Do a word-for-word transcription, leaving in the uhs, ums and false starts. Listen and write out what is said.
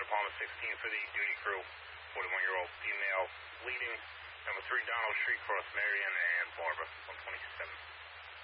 Palmer sixteen for the duty crew. forty-one-year-old female bleeding. Number three, Donald Street, Cross Marion, and Barbara, one twenty-seven.